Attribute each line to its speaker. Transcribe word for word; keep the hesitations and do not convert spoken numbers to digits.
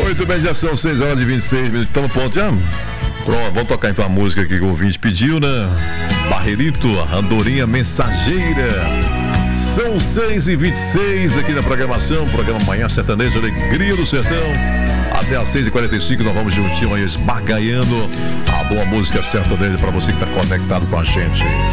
Speaker 1: Muito bem, já são seis horas e vinte e seis minutos. Estamos pronto já? Pronto, vamos tocar então a música que o ouvinte pediu, né? Barreirito, Andorinha Mensageira. São seis e vinte e seis aqui na programação, programa Manhã Sertaneja, Alegria do Sertão. Até às seis e quarenta e cinco nós vamos juntinho aí esbagaiando a boa música sertaneja para você que está conectado com a gente.